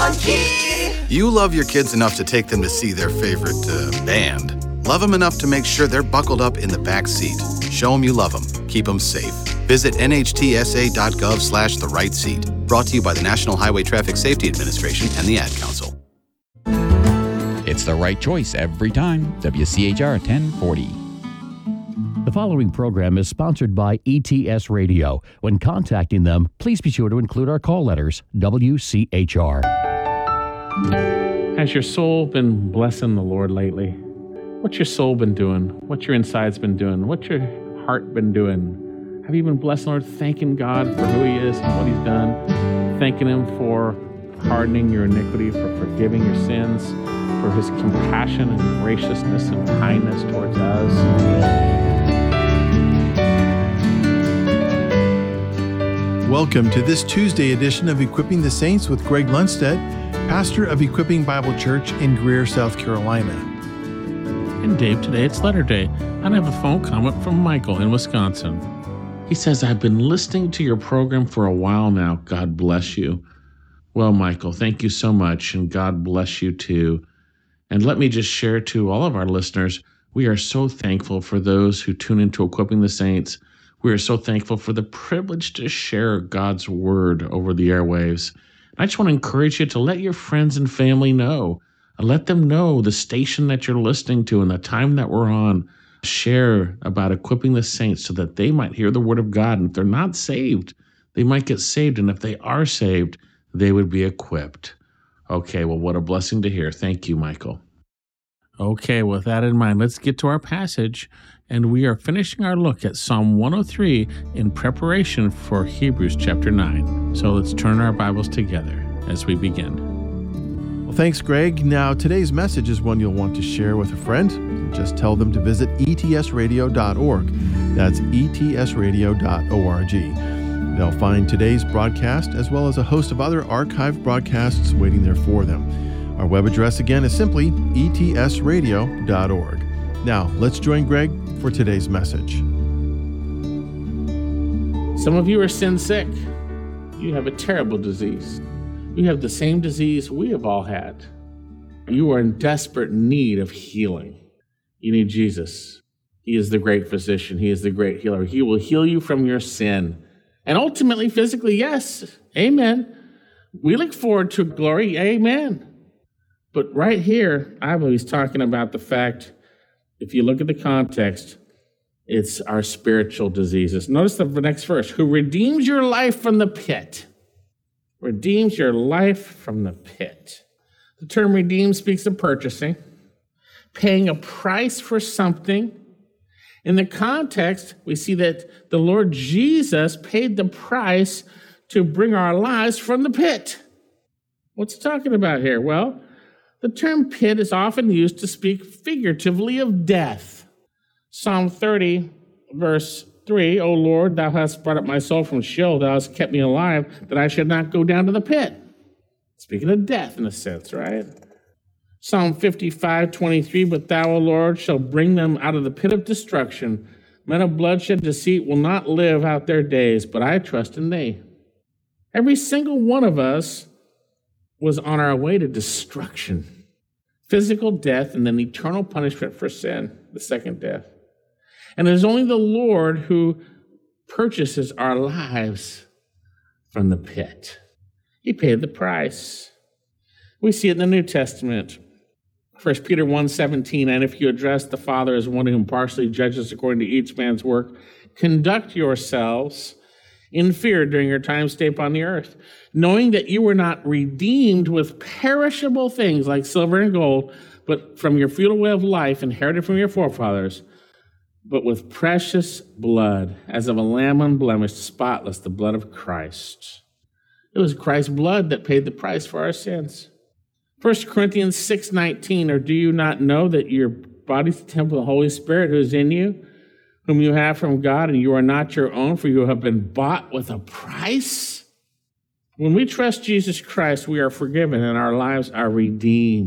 on key. You love your kids enough to take them to see their favorite band. Love them enough to make sure they're buckled up in the back seat. Show them you love them. Keep them safe. Visit nhtsa.gov/the right seat. Brought to you by the National Highway Traffic Safety Administration and the Ad Council. It's the right choice every time. WCHR 1040. The following program is sponsored by ETS Radio. When contacting them, please be sure to include our call letters, WCHR. Has your soul been blessing the Lord lately? What's your soul been doing? What's your insides been doing? What's your heart been doing? Have you been blessing the Lord, thanking God for who He is and what He's done? Thanking Him for pardoning your iniquity, for forgiving your sins, for His compassion and graciousness and kindness towards us? Welcome to this Tuesday edition of Equipping the Saints with Greg Lundstedt, pastor of Equipping Bible Church in Greer, South Carolina. And Dave, today it's letter day, and I have a phone comment from Michael in Wisconsin. He says, I've been listening to your program for a while now. God bless you. Well, Michael, thank you so much, and God bless you too. And let me just share to all of our listeners, we are so thankful for those who tune into Equipping the Saints. We are so thankful for the privilege to share God's word over the airwaves. I just want to encourage you to let your friends and family know. Let them know the station that you're listening to and the time that we're on. Share about Equipping the Saints so that they might hear the word of God. And if they're not saved, they might get saved. And if they are saved, they would be equipped. Okay, well, what a blessing to hear. Thank you, Michael. Okay, with that in mind, let's get to our passage. And we are finishing our look at Psalm 103 in preparation for Hebrews chapter 9. So let's turn our Bibles together as we begin. Well, thanks, Greg. Now, today's message is one you'll want to share with a friend. Just tell them to visit etsradio.org. That's etsradio.org. They'll find today's broadcast as well as a host of other archived broadcasts waiting there for them. Our web address again is simply etsradio.org. Now, let's join Greg for today's message. Some of you are sin sick. You have a terrible disease. You have the same disease we have all had. You are in desperate need of healing. You need Jesus. He is the great physician. He is the great healer. He will heal you from your sin. And ultimately, physically, yes. Amen. We look forward to glory. Amen. But right here, I believe he's talking about the fact, if you look at the context, it's our spiritual diseases. Notice the next verse, who redeems your life from the pit. Redeems your life from the pit. The term redeem speaks of purchasing, paying a price for something. In the context, we see that the Lord Jesus paid the price to bring our lives from the pit. What's he talking about here? Well, the term pit is often used to speak figuratively of death. Psalm 30, verse 3, O Lord, thou hast brought up my soul from Sheol, thou hast kept me alive, that I should not go down to the pit. Speaking of death in a sense, right? Psalm 55, 23, but thou, O Lord, shalt bring them out of the pit of destruction. Men of bloodshed deceit will not live out their days, but I trust in thee. Every single one of us was on our way to destruction, physical death, and then eternal punishment for sin, the second death. And it is only the Lord who purchases our lives from the pit. He paid the price. We see it in the New Testament. 1 Peter 1:17, and if you address the Father as one who impartially judges according to each man's work, conduct yourselves in fear during your time stay upon the earth, knowing that you were not redeemed with perishable things like silver and gold, but from your futile way of life inherited from your forefathers, but with precious blood, as of a lamb unblemished, spotless, the blood of Christ. It was Christ's blood that paid the price for our sins. 1 Corinthians 6:19, or do you not know that your body's the temple of the Holy Spirit who is in you, whom you have from God, and you are not your own, for you have been bought with a price? When we trust Jesus Christ, we are forgiven and our lives are redeemed.